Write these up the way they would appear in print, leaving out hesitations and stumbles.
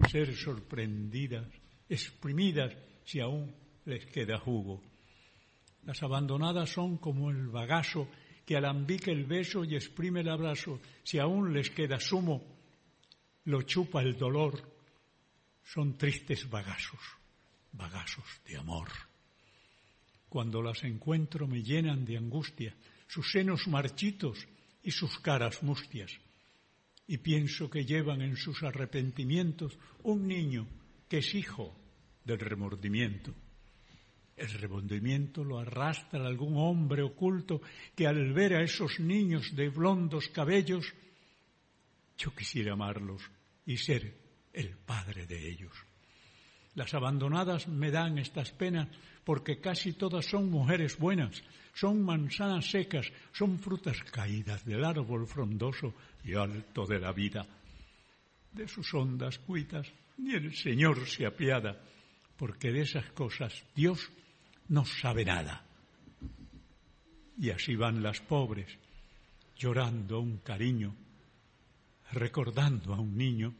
ser sorprendidas, exprimidas si aún les queda jugo. Las abandonadas son como el bagazo que alambica el beso y exprime el abrazo, si aún les queda zumo, lo chupa el dolor. Son tristes bagazos de amor. Cuando las encuentro me llenan de angustia sus senos marchitos y sus caras mustias, y pienso que llevan en sus arrepentimientos un niño que es hijo del remordimiento. El remordimiento lo arrastra algún hombre oculto que al ver a esos niños de blondos cabellos, yo quisiera amarlos y ser el padre de ellos. Las abandonadas me dan estas penas porque casi todas son mujeres buenas, son manzanas secas, son frutas caídas del árbol frondoso y alto de la vida. De sus hondas cuitas ni el Señor se apiada, porque de esas cosas Dios no sabe nada. Y así van las pobres, llorando a un cariño, recordando a un niño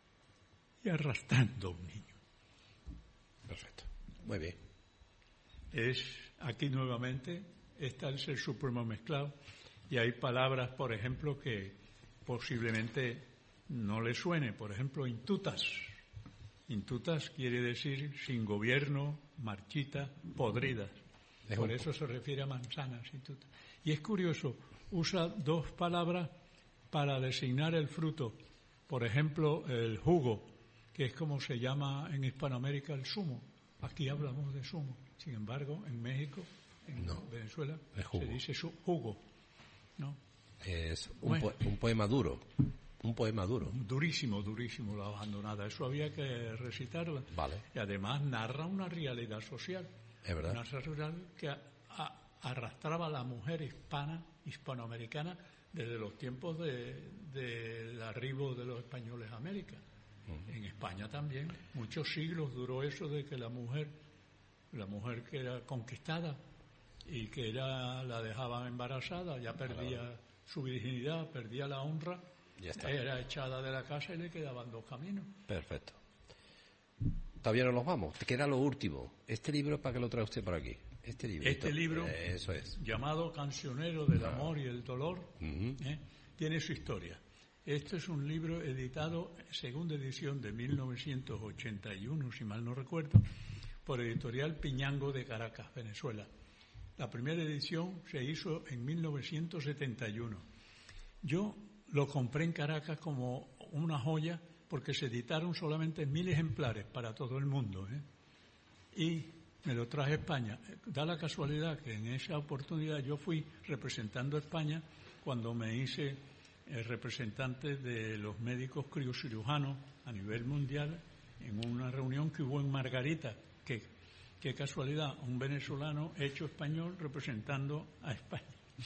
y arrastrando a un niño. Perfecto. Muy bien. Es aquí nuevamente, está el Ser Supremo mezclado, y hay palabras, por ejemplo, que posiblemente no le suene. Por ejemplo, intutas. Intutas quiere decir sin gobierno, marchita, podridas. Por eso se refiere a manzanas, intutas. Y es curioso, usa dos palabras para designar el fruto. Por ejemplo, el jugo, que es como se llama en Hispanoamérica el zumo. Aquí hablamos de zumo. Sin embargo, en México, en Venezuela, se dice jugo. ¿No? Es un poema duro. Un poema duro. Durísimo, La abandonada. Eso había que recitarla. Vale. Y además narra una realidad social. Es verdad. Una realidad que arrastraba a la mujer hispanoamericana desde los tiempos del arribo de los españoles a América. En España también. Muchos siglos duró eso de que la mujer que era conquistada y que la dejaban embarazada, ya perdía su virginidad, perdía la honra, era echada de la casa y le quedaban dos caminos. Perfecto. Todavía no nos vamos, te queda lo último. Este libro, ¿para qué lo trae usted por aquí? Este libro, eso es, llamado Cancionero del Amor y el Dolor, tiene su historia. Este es un libro editado, segunda edición de 1981, si mal no recuerdo, por Editorial Piñango de Caracas, Venezuela. La primera edición se hizo en 1971. Yo lo compré en Caracas como una joya porque se editaron solamente 1000 ejemplares para todo el mundo, y me lo traje a España. Da la casualidad que en esa oportunidad yo fui representando a España cuando me hice el representante de los médicos criocirujanos a nivel mundial en una reunión que hubo en Margarita. Qué casualidad, un venezolano hecho español representando a España.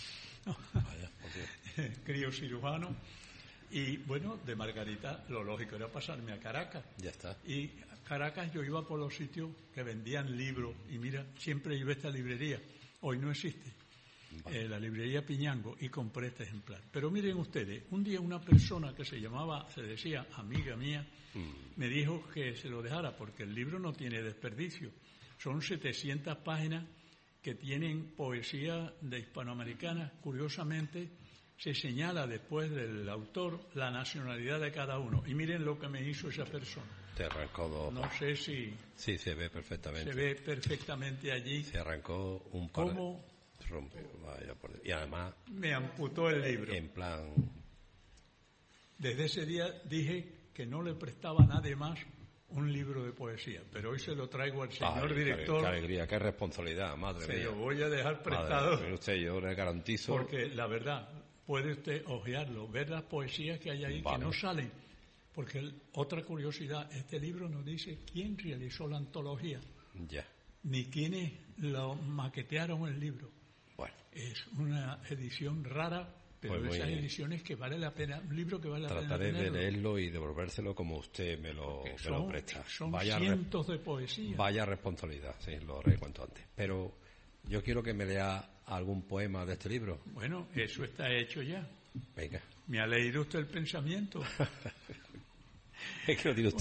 Criocirujano. Y bueno, de Margarita lo lógico era pasarme a Caracas. Ya está. Y a Caracas yo iba por los sitios que vendían libros y mira, siempre iba a esta librería. Hoy no existe. La librería Piñango, y compré este ejemplar. Pero miren ustedes, un día una persona que se decía amiga mía, me dijo que se lo dejara porque el libro no tiene desperdicio. Son 700 páginas que tienen poesía de hispanoamericana. Curiosamente, se señala después del autor la nacionalidad de cada uno. Y miren lo que me hizo esa persona. Te arrancó dos. No sé si... Sí, se ve perfectamente. Se ve perfectamente allí. Se arrancó un par. ¿Cómo? Y además me amputó el libro. En plan, desde ese día dije que no le prestaba a nadie más un libro de poesía, pero hoy se lo traigo al señor director. Qué alegría, qué responsabilidad, madre mía. Se lo voy a dejar prestado. Pero usted, yo le garantizo. Porque la verdad, puede usted hojearlo, ver las poesías que hay ahí que no salen. Porque otra curiosidad, este libro nos dice quién realizó la antología, ni quiénes lo maquetearon el libro. Bueno. Es una edición rara, pero pues esas ediciones que vale la pena, un libro que vale la pena tenerlo. Trataré de leerlo y devolvérselo como usted me lo presta. Son cientos de poesías. Vaya responsabilidad, sí, lo haré cuanto antes. Pero yo quiero que me lea algún poema de este libro. Bueno, eso está hecho ya. Venga. ¿Me ha leído usted el pensamiento? Es que lo tiene usted